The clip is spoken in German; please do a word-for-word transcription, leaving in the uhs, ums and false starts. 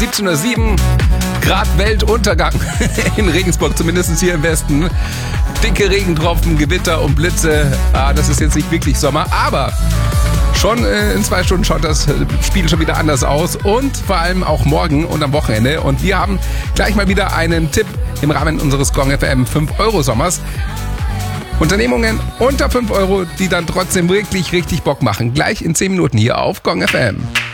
siebzehn Uhr sieben, Grad Weltuntergang in Regensburg, zumindest hier im Westen. Dicke Regentropfen, Gewitter und Blitze. Ah, das ist jetzt nicht wirklich Sommer, aber schon äh, in zwei Stunden schaut das Spiel schon wieder anders aus und vor allem auch morgen und am Wochenende. Und wir haben gleich mal wieder einen Tipp im Rahmen unseres Gong F M fünf Euro Sommers. Unternehmungen unter fünf Euro, die dann trotzdem wirklich richtig Bock machen. Gleich in zehn Minuten hier auf Gong F M.